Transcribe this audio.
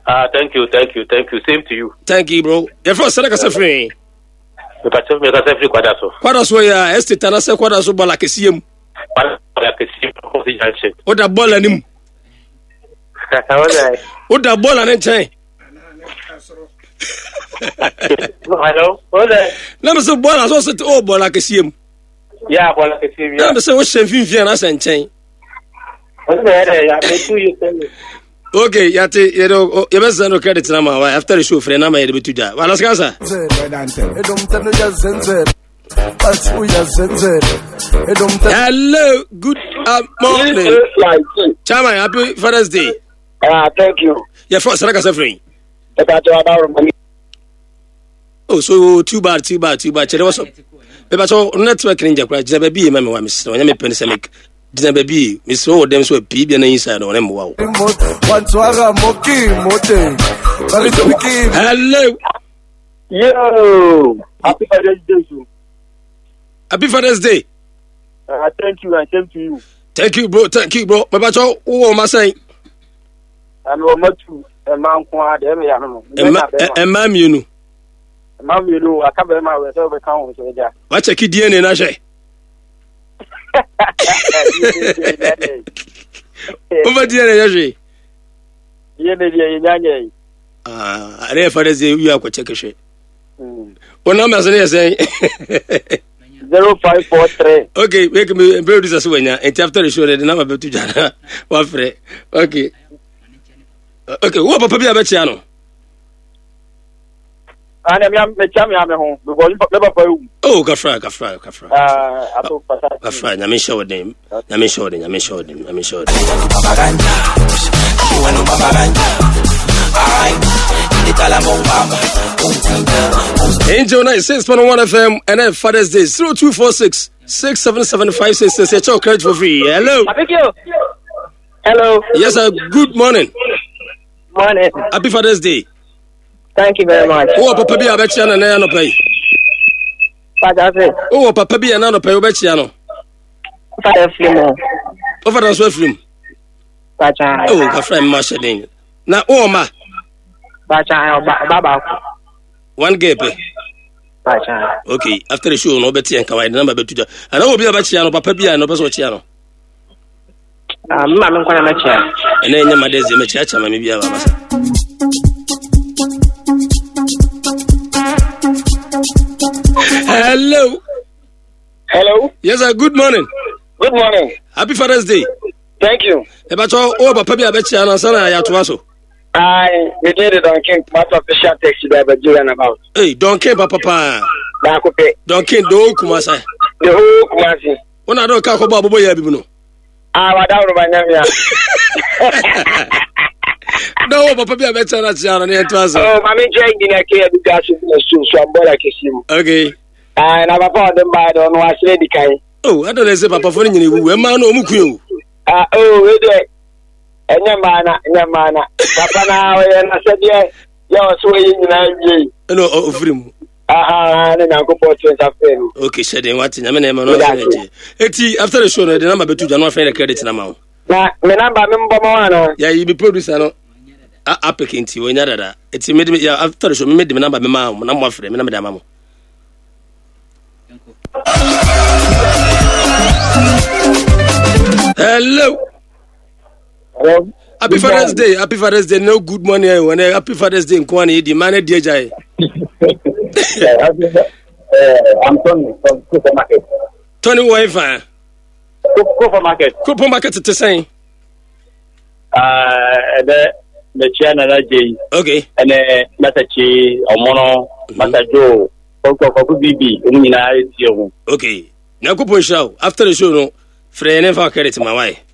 Thank you. Same to you. Thank you, bro. Your first Seneca Safri. Me ka free kwadaso. Kwadaso ya estate na se kwadaso bola kesiem. Bola kesiem ko si janche. Oda bola nim. Oda bola ne chen. Hello. Oda. Na me se bola so se o bola kesiem. Yeah, bola kesiem. Na me se o chefin na se chen. Oda ya me tu you tell me. Okay, yate you best send credit na ma after the show friend na ma yede betuja. Wala skansa. Hello, good morning. Chama, happy Father's Day. Thank you. Your first Seneca Safri. Oh, so too bad. Chere what's up? Beba so network ninja kwa jina baby mama wa miss. Onya me pandemic. Jina baby miss so dem so PB na inside on em wow. Hello. Yo. Happy Father's Day. Happy Father's Day. Thank you and same to you. Thank you, bro. Beba so wo ma say. And we met you a man kwa de me ya no. Emam you Mam you know, I can't be my way so we can so ja. Wa check DNA na hwe. Over DNA ya hwe. DNA nyanye. Are Father's Day you akwa check hwe. One number say 0543. Okay, make me producer so wenya and after the show the number be to jana. Wa frɛ. Okay. Okay, wo papa bi abetia no. Ana me cham ya me ho because me papa wu. Oh, gafra. Ato pasa. Gafra, nyame show them. Angel 96.1 FM and then Father's Day 0246 67756. Say your credit for free. Hello. Hello. Yes, sir. Good morning. Morning. Happy Father's Day. Thank you very much. Oh, papa bi abetia na na no pay. Father. Oh, papa bi na no pay obetia no. Father film. O father so film. Bacha. Oh, gafra ma shedin. Na o ma. Bacha baba. One gape. Bacha. Okay, after the show no beti en kawai number betuja. Ana obi abetia no papa bi no beso chia no. Mama nkwana na chia. Ene nya madezi me chia cha mama bi aba masa. Hello. Yes, sir. Good morning. Good morning. Happy Father's Day. Thank you. Ebacho o papa bi abetia na sana ya to aso. We did it on King part of the short text that we doing about. Hey, don't care papa. Na ko pe. Don't care do kumasa. The whole Kumasi. Una do ka ko ba bobo ya bibu no. Wa da ro ba nyam ya. No, papa bi abetia na tia na to aso. Oh, mami join in here because so ambola kesim. Okay. Na papa dem ba do no asle di kai. Oh, I don't say papa for nyini wu. E ma no mu kunu. Oh, we do. Nyamana. Papa na we na se de yo so yi nyina yi. No, ofrim. Na nyankopɔ twenty afenu. Okay, shedin what nyame na e ma no se. Eti after the show no the number betu ja no afɛ credit na ma. Na me number me mbɔ ma no. Yeah, you be producer no. Appekinti we nya dada. Eti me ya after the show me de me number me ma na mo afrɛ me na me da ma mo. Hello. Happy Father's Day. No good morning. When Happy Father's Day in Kwani, the man DJ. I'm Tony from Cooper Market. Tony Wifi. Cooper Market. Cooper Market to say. The channel J. Okay. And Matachi, Omono, Matajo, Coco BB, Okay. Now go show after the show. No, friend never carry to my wife.